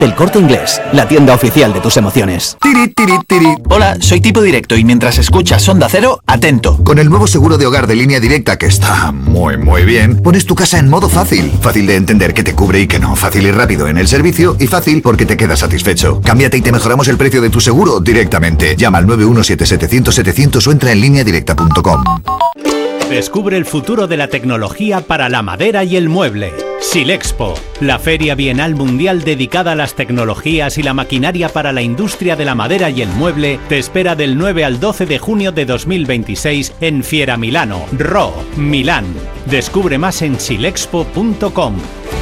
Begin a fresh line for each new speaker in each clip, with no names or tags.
El Corte Inglés, la tienda oficial de tus emociones.
Tiri, tiri, tiri.
Hola, soy Tipo Directo y mientras escuchas Onda Cero, atento.
Con el nuevo seguro de hogar de Línea Directa, que está muy bien, pones tu casa en modo fácil. Fácil de entender que te cubre y que no. Fácil y rápido en el servicio y fácil porque te quedas satisfecho. Cámbiate y te mejoramos el precio de tu seguro directamente. Llama al 917-700-700 o entra en lineadirecta.com.
Descubre el futuro de la tecnología para la madera y el mueble. Silexpo, la feria bienal mundial dedicada a las tecnologías y la maquinaria para la industria de la madera y el mueble, te espera del 9 al 12 de junio de 2026 en Fiera Milano, Ro, Milán. Descubre más en silexpo.com.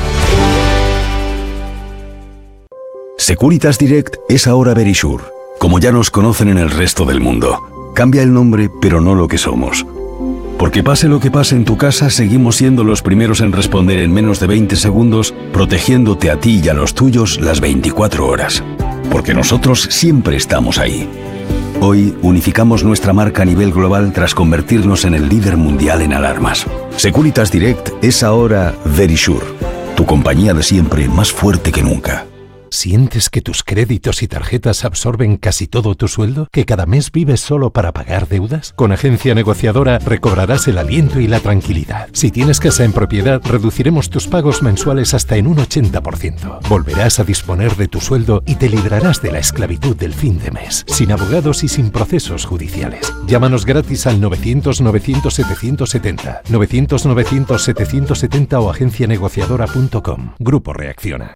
Securitas Direct es ahora Verisure, como ya nos conocen en el resto del mundo. Cambia el nombre, pero no lo que somos. Porque pase lo que pase en tu casa, seguimos siendo los primeros en responder en menos de 20 segundos, protegiéndote a ti y a los tuyos las 24 horas. Porque nosotros siempre estamos ahí. Hoy unificamos nuestra marca a nivel global tras convertirnos en el líder mundial en alarmas. Securitas Direct es ahora Verisure, tu compañía de siempre más fuerte que nunca.
¿Sientes que tus créditos y tarjetas absorben casi todo tu sueldo? ¿Que cada mes vives solo para pagar deudas? Con Agencia Negociadora recobrarás el aliento y la tranquilidad. Si tienes casa en propiedad, reduciremos tus pagos mensuales hasta en un 80%. Volverás a disponer de tu sueldo y te librarás de la esclavitud del fin de mes, sin abogados y sin procesos judiciales. Llámanos gratis al 900-900-770, 900-900-770 o agencianegociadora.com. Grupo Reacciona.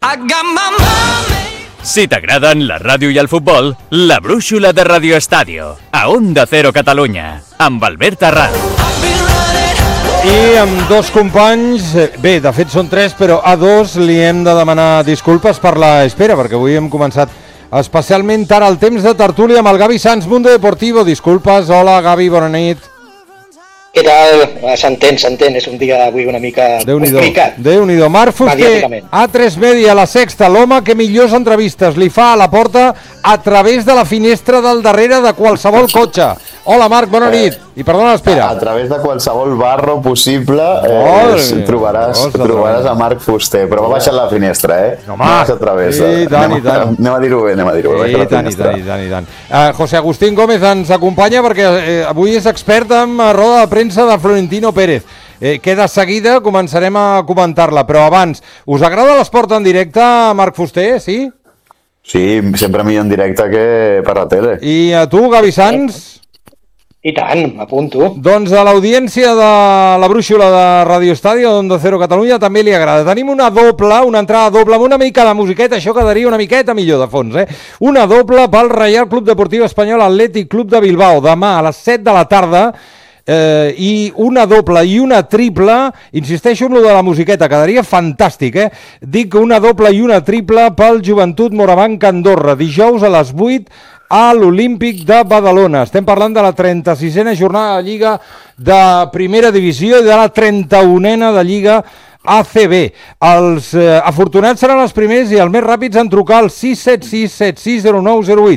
Si t'agraden la ràdio i el futbol, la brúixola de Radio Estadio, a Onda Cero Catalunya, amb Albert Arran.
I amb dos companys, bé, de fet són tres, però a dos li hem de demanar disculpes per l'espera, perquè avui hem començat especialment tard el temps de tertúlia amb el Gavi Sans, Mundo Deportivo. Disculpes, hola Gavi, bona nit.
Què tal? S'entén, és un dia avui una mica complicat.
Déu-n'hi-do. Marc Fuster, A3 Media, La Sexta, l'home que millors entrevistes li fa a la porta a través de la finestra del darrere de qualsevol cotxe. Hola Marc, bona nit, i perdona l'espera.
A través de qualsevol barro possible trobaràs a Marc Fuster, però va baixar la finestra,
No, Marc, i tant.
Anem a dir-ho bé,
I tant. José Agustín Gómez ens acompanya perquè avui és expert en roda de premsa de Florentino Pérez. Que de seguida començarem a comentar-la, però abans, us agrada l'esport en directe, Marc Fuster, sí?
Sí, sempre millor en directe que per la tele.
I a tu, Gavi Sans?
I tant, m'apunto.
Doncs a l'audiència de la brúixola de Radio Estadio d'Onda Cero Catalunya també li agrada. Tenim una entrada doble amb una mica de musiqueta, això quedaria una miqueta millor de fons, Una doble pel Reial Club Deportiu Espanyol Atlètic Club de Bilbao, demà a les 7 de la tarda, i una doble i una triple, insisteixo en lo de la musiqueta, quedaria fantàstic, Dic una doble i una triple pel Joventut Morabanc Andorra, dijous a les 8 a l'Olímpic de Badalona. Estem parlant de la 36a jornada de Lliga de Primera Divisió i de la 31a de Lliga ACB. Els afortunats seran els primers i els més ràpids en trucar al 676-760908.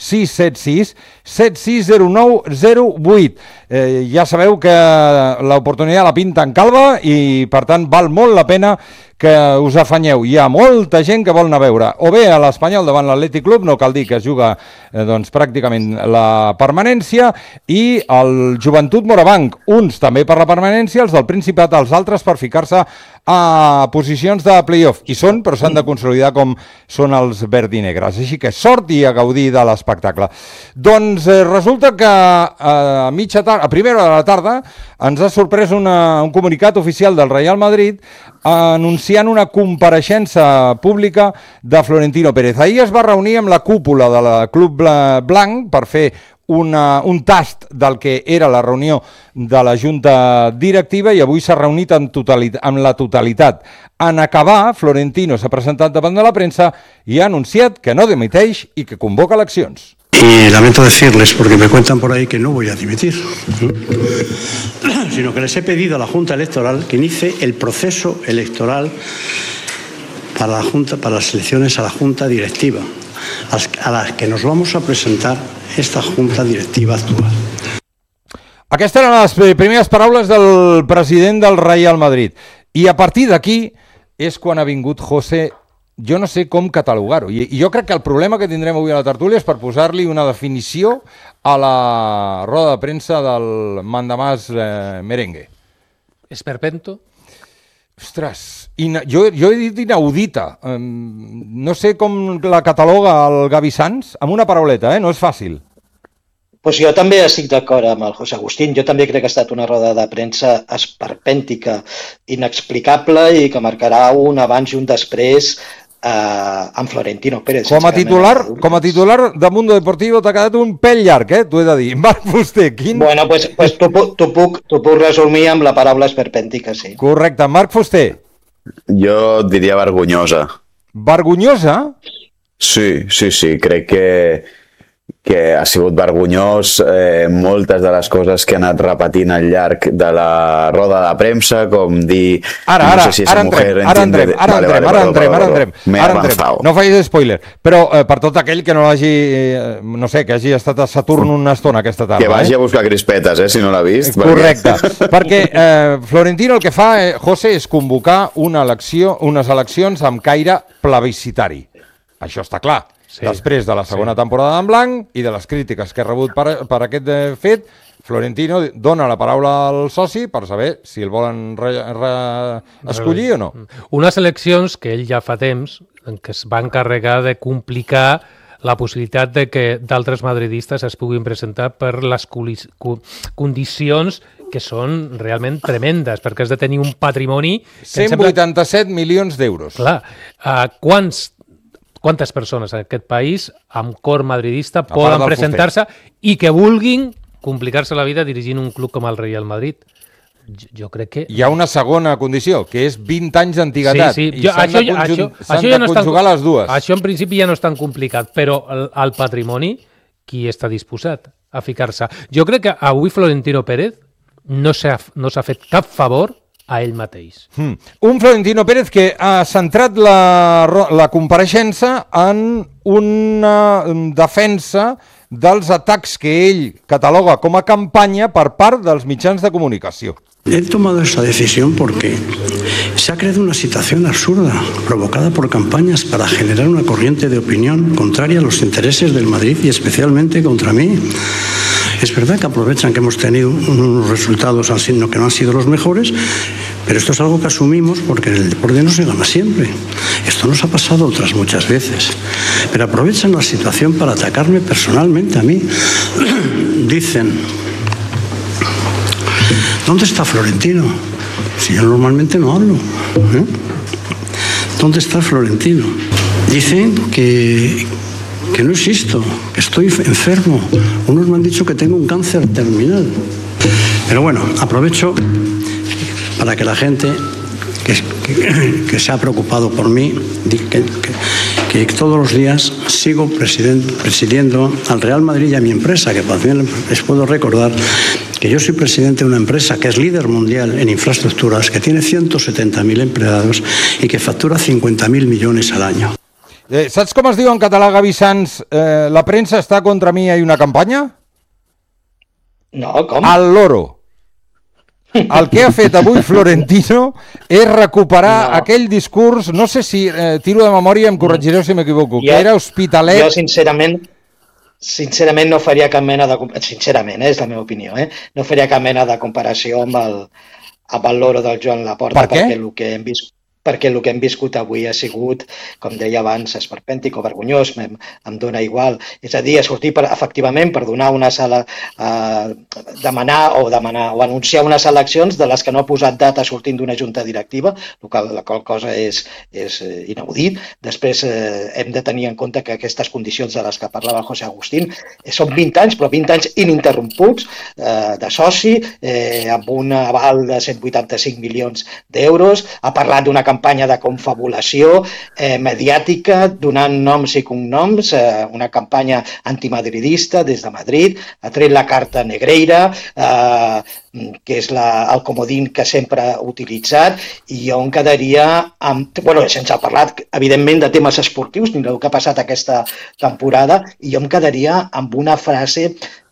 676-760908. Ja sabeu que l'oportunitat la pinta en calva i, per tant, val molt la pena que us afanyeu. Hi ha molta gent que vol anar a veure o bé a l'Espanyol davant l'Atlètic Club, no cal dir que es juga pràcticament la permanència, i el Joventut Morabanc, uns també per la permanència, els del Principat, els altres per ficar-se a posicions de play-off. Hi són, però s'han de consolidar com són els verd i negres. Així que sort i a gaudir de l'espectacle. Doncs resulta que a primera hora de la tarda ens ha sorprès un comunicat oficial del Real Madrid anunciant una compareixença pública de Florentino Pérez. Ahir es va reunir amb la cúpula del Club Blanc per fer un tast del que era la reunió de la Junta Directiva i avui s'ha reunit amb la totalitat. En acabar, Florentino s'ha presentat davant de la premsa i ha anunciat que no dimiteix i que convoca eleccions.
Y lamento decirles, porque me cuentan por ahí, que no voy a dimitir, sino que les he pedido a la Junta Electoral que inicie el proceso electoral para las elecciones a la Junta Directiva, a las que nos vamos a presentar esta Junta Directiva actual.
Aquestes eren les primeres paraules del president del Real Madrid. I a partir d'aquí és quan ha vingut José jo no sé com catalogar-ho. I jo crec que el problema que tindrem avui a la tertúlia és per posar-li una definició a la roda de premsa del mandamàs merengue.
Esperpento?
Ostres, jo he dit inaudita. No sé com la cataloga el Gavi Sans, amb una parauleta, no és fàcil.
Pues jo també estic d'acord amb el José Agustín. Jo també crec que ha estat una roda de premsa esperpèntica, inexplicable i que marcarà un abans i un després amb Florentino Pérez.
Com a titular de Mundo Deportivo t'ha quedat un pèl llarg, t'ho he de dir. Marc Fuster, quin...
Bueno, pues t'ho puc resumir amb la paraula esperpèntica, sí.
Correcte. Marc Fuster.
Jo diria vergonyosa.
Vergonyosa?
Sí. Crec que ha sigut vergonyós moltes de les coses que ha anat repetint al llarg de la roda de premsa, com dir...
Ara entrem. No facis spoiler. Però per tot aquell que no l'hagi... No sé, que hagi estat a Saturn una estona aquesta tarda.
Que vagi a buscar crispetes, si no l'ha vist.
Correcte. Perquè Florentino el que fa, José, és convocar unes eleccions amb caire plebiscitari. Això està clar. Sí, després de la segona temporada en blanc i de les crítiques que ha rebut per aquest fet, Florentino dona la paraula al soci per saber si el volen escollir o no.
Unes eleccions que ell ja fa temps que es va encarregar de complicar la possibilitat de que d'altres madridistes es puguin presentar per les condicions que són realment tremendes, perquè has de tenir un patrimoni...
187 milions d'euros.
Clar, quantes persones en aquest país amb cor madridista poden presentar-se i que vulguin complicar-se la vida dirigint un club com el Real Madrid? Jo crec que...
Hi ha una segona condició, que és 20 anys d'antiguitat.
Sí.
I s'han de conjugar les dues.
Això en principi ja no és tan complicat, però el patrimoni, qui està disposat a ficar-se? Jo crec que avui Florentino Pérez no s'ha fet cap favor a ell mateix.
Un Florentino Pérez que ha centrat la compareixença en una defensa dels atacs que ell cataloga com a campanya per part dels mitjans de comunicació.
He tomado esta decisión porque se ha creado una situación absurda provocada por campañas para generar una corriente de opinión contraria a los intereses del Madrid y especialmente contra mí. Es verdad que aprovechan que hemos tenido unos resultados que no han sido los mejores, pero esto es algo que asumimos porque en el deporte no se gana siempre. Esto nos ha pasado otras muchas veces. Pero aprovechan la situación para atacarme personalmente a mí. Dicen, ¿dónde está Florentino? Si yo normalmente no hablo. ¿Dónde está Florentino? Dicen que no existo, que estoy enfermo. Unos me han dicho que tengo un cáncer terminal. Pero bueno, aprovecho para que la gente que se ha preocupado por mí, que todos los días sigo presidiendo al Real Madrid y a mi empresa, que también les puedo recordar que yo soy presidente de una empresa que es líder mundial en infraestructuras, que tiene 170.000 empleados y que factura 50.000 millones al año.
Saps com es diu en català, Gavi Sans? La premsa està contra mi, hi ha una campanya?
No, com?
Al loro. El que ha fet avui Florentino és recuperar aquell discurs, no sé si tiro de memòria, em corregireu si m'equivoco, que era hospitalet...
Jo, sincerament no faria cap mena de... Sincerament, és la meva opinió, no faria cap mena de comparació amb el loro del Joan Laporta.
Per què?
Perquè el que hem viscut avui ha sigut, com deia abans, esperpèntic o vergonyós, em dona igual. És a dir, sortir efectivament per donar una sala, demanar o anunciar unes eleccions de les que no ha posat data sortint d'una junta directiva, la qual cosa és inaudit. Després hem de tenir en compte que aquestes condicions de les que parlava José Agustín són 20 anys, però 20 anys ininterromputs de soci, amb un aval de 185 milions d'euros. Ha parlat d'una campanya de confabulació mediàtica, donant noms i cognoms, una campanya antimadridista des de Madrid, ha tret la carta Negreira, que és el comodín que sempre ha utilitzat, i jo em quedaria sense parlar, evidentment, de temes esportius, ni del que ha passat aquesta temporada, i jo em quedaria amb una frase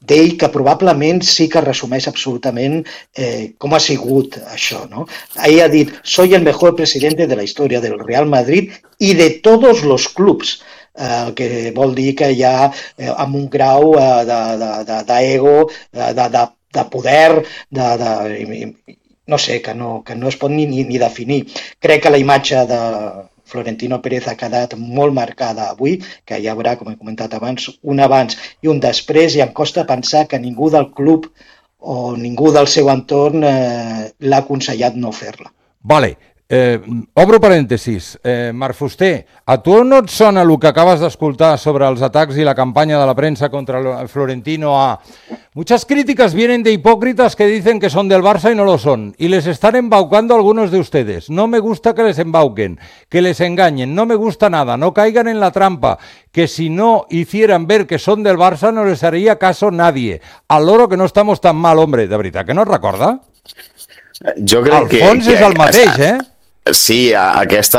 d'ell, que probablement sí que resumeix absolutament com ha sigut això, no? Ell ha dit, soy el mejor presidente de la historia del Real Madrid y de todos los clubs, el que vol dir que hi ha amb un grau d'ego, de poder, no sé, que no es pot ni definir. Crec que la imatge de Florentino Pérez ha quedat molt marcada avui, que hi haurà, com he comentat abans, un abans i un després, i em costa pensar que ningú del club o ningú del seu entorn l'ha aconsellat no fer-la.
Vale. Obro paréntesis. Marc Fuster, a tu no et sona el que acabes d'escoltar sobre els atacs i la campanya de la premsa contra Florentino a... Muchas críticas vienen de hipócritas que dicen que son del Barça y no lo son, y les están embaucando algunos de ustedes. No me gusta que les embauquen, que les engañen, no me gusta nada, no caigan en la trampa, que si no hicieran ver que son del Barça no les haría caso nadie. Al loro que no estamos tan mal, hombre, de veritat, que no es recorda?
Jo crec
el fons és el mateix,
Sí, aquest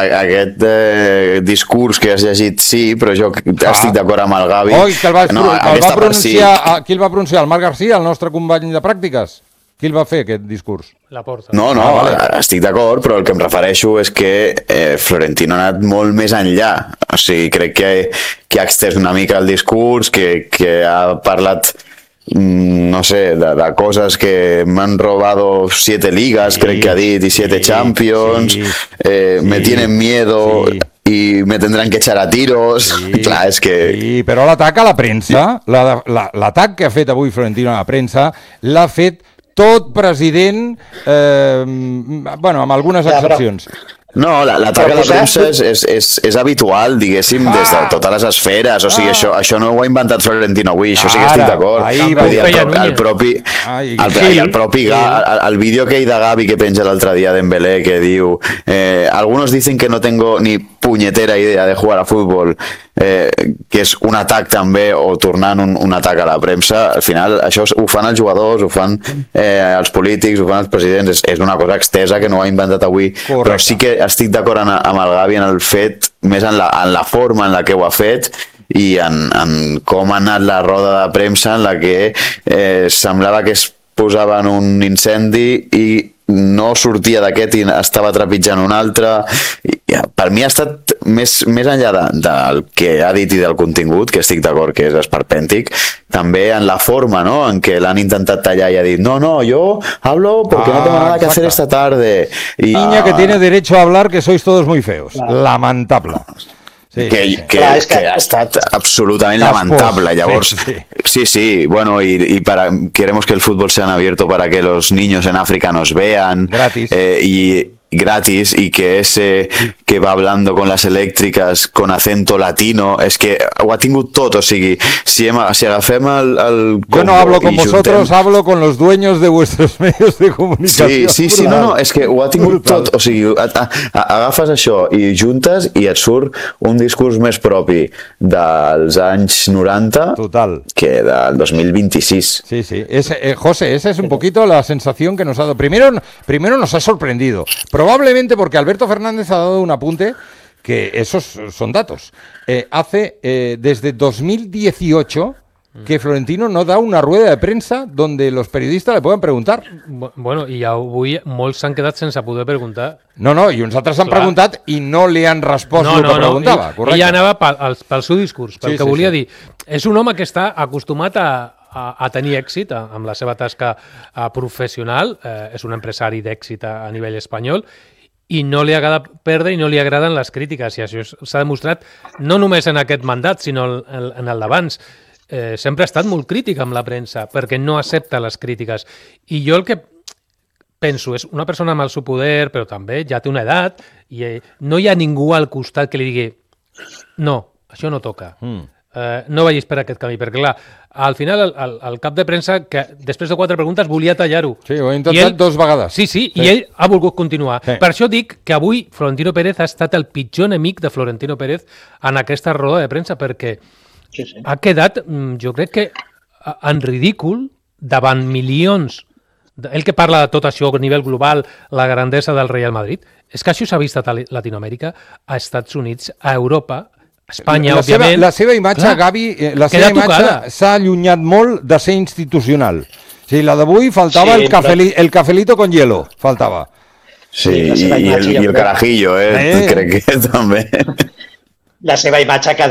discurs que has llegit sí, però jo estic d'acord amb el Gavi.
Oi, que qui el va pronunciar? El Marc Garcia, el nostre company de pràctiques? Qui el va fer, aquest discurs?
Laporta.
No, vale. Estic d'acord, però el que em refereixo és que Florentino ha anat molt més enllà. O sigui, crec que ha extès una mica el discurs, que ha parlat... no sé, de cosas que me han robado 7 ligas, crec que ha dit, y 7 Champions, me tienen miedo y me tendrán que echar a tiros. Clar, és que...
Sí, però l'atac a la premsa, l'atac que ha fet avui Florentino a la premsa, l'ha fet tot president, amb algunes excepcions.
No, l'atac a la premsa és habitual, diguéssim, des de totes les esferes. O sigui, això no ho ha inventat Florentino avui, això sí que estic d'acord. El vídeo aquell de Gavi que penja l'altre dia d'Embelé, que diu algunos dicen que no tengo ni punyetera idea de jugar a fútbol, que és un atac també, o tornant un atac a la premsa. Al final això ho fan els jugadors, ho fan els polítics, ho fan els presidents, és una cosa extesa que no ho ha inventat avui. Però sí que estic d'acord amb el Gavi en el fet, més en la forma en la que ho ha fet i en com ha anat la roda de premsa, en la que semblava que es posava en un incendi i no sortia d'aquest i estava trepitjant un altre. Per mi ha estat més enllà del que ha dit i del contingut, que estic d'acord que és esperpèntic, també en la forma, ¿no?, en què l'han intentat tallar i ha dit no, yo hablo porque no tengo nada que hacer esta tarde.
Niña que tiene derecho a hablar, que sois todos muy feos. Lamentable.
Que ha estat absolutament lamentable. Llavors, sí, bueno, y queremos que el fútbol sea abierto para que los niños en África nos vean. Gratis, y que ese que va hablando con las eléctricas con acento latino, és que ho ha tingut tot. O sigui, si agafem el
yo no hablo con vosotros, hablo con los dueños de vuestros medios de comunicació.
Sí, no, és que ho ha tingut tot. O sigui, agafes això i juntes i et surt un discurs més propi dels anys 90 que del 2026.
Sí. José, esa es un poquito la sensación que nos ha dado. Primero nos ha sorprendido. Probablemente porque Alberto Fernández ha dado un apunte, que esos son datos. Hace desde 2018 que Florentino no da una rueda de prensa donde los periodistas le puedan preguntar.
Bueno, i avui molts s'han quedat sense poder preguntar.
No, i uns altres han preguntat i no li han respost el que preguntava.
Ell anava pel seu discurs, pel que volia dir. És un home que està acostumat a tenir èxit amb la seva tasca professional, és un empresari d'èxit a nivell espanyol, i no li agrada perdre i no li agraden les crítiques, i això s'ha demostrat no només en aquest mandat, sinó en el d'abans. Sempre ha estat molt crític amb la premsa, perquè no accepta les crítiques. I jo el que penso és una persona amb el seu poder, però també ja té una edat, i no hi ha ningú al costat que li digui no, això no toca. No vagis per aquest camí, perquè clar, al final el cap de premsa, que després de 4 preguntes volia tallar-ho.
Sí, ho he intentat 2 vegades.
Sí, i ell ha volgut continuar. Per això dic que avui Florentino Pérez ha estat el pitjor enemic de Florentino Pérez en aquesta roda de premsa, perquè ha quedat, jo crec que en ridícul, davant milions. Ell que parla de tot això a nivell global, la grandesa del Real Madrid, és que això s'ha vist a Latinoamèrica, a Estats Units, a Europa, Espanya, òbviament...
La seva imatge, Gavi, la seva imatge s'ha allunyat molt de ser institucional. O sigui, la d'avui faltava el cafelito con hielo, faltava.
Sí, i el carajillo, crec que també.
La seva imatge ha